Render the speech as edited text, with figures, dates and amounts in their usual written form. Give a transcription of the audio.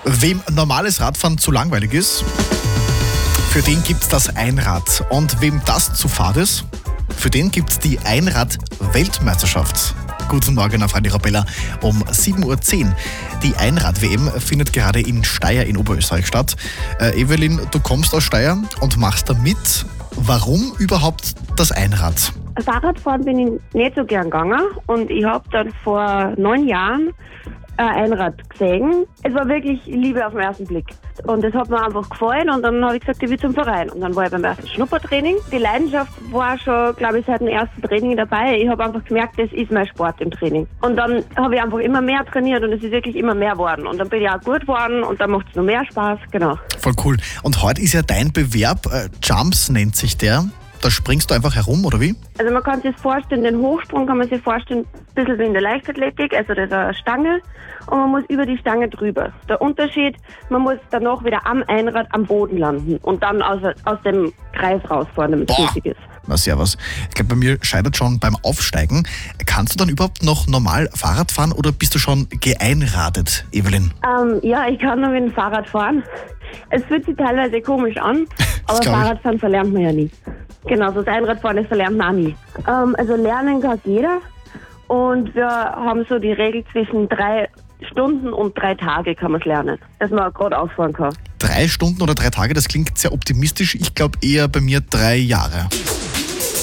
Wem normales Radfahren zu langweilig ist, für den gibt's das Einrad. Und wem das zu fad ist, für den gibt's die Einrad-Weltmeisterschaft. Guten Morgen auf Radio Arabella um 7.10 Uhr. Die Einrad-WM findet gerade in Steyr in Oberösterreich statt. Evelyn, du kommst aus Steyr und machst da mit. Warum überhaupt das Einrad? Fahrradfahren bin ich nicht so gern gegangen und ich habe dann vor 9 Jahren ein Einrad gesehen. Es war wirklich Liebe auf den ersten Blick. Und es hat mir einfach gefallen und dann habe ich gesagt, ich will zum Verein. Und dann war ich beim ersten Schnuppertraining. Die Leidenschaft war schon, glaube ich, seit dem ersten Training dabei. Ich habe einfach gemerkt, das ist mein Sport im Training. Und dann habe ich einfach immer mehr trainiert und es ist wirklich immer mehr geworden. Und dann bin ich auch gut geworden und dann macht es noch mehr Spaß. Genau. Voll cool. Und heute ist ja dein Bewerb, Jumps nennt sich der. Da springst du einfach herum, oder wie? Also man kann sich vorstellen, den Hochsprung kann man sich vorstellen, ein bisschen wie in der Leichtathletik, also das ist eine Stange und man muss über die Stange drüber. Der Unterschied, man muss danach wieder am Einrad am Boden landen und dann aus dem Kreis rausfahren, damit es flüssig ist. Na servus. Ich glaube, bei mir scheitert schon beim Aufsteigen. Kannst du dann überhaupt noch normal Fahrrad fahren oder bist du schon geeinradet, Evelyn? Ja, ich kann nur mit dem Fahrrad fahren. Es fühlt sich teilweise komisch an, aber Fahrradfahren verlernt man ja nie. Genau, das Einradfahren, das verlernt man auch nie. Also lernen kann jeder und wir haben so die Regel zwischen 3 Stunden und 3 Tage kann man es lernen, dass man gerade ausfahren kann. 3 Stunden oder 3 Tage, das klingt sehr optimistisch. Ich glaube eher bei mir 3 Jahre.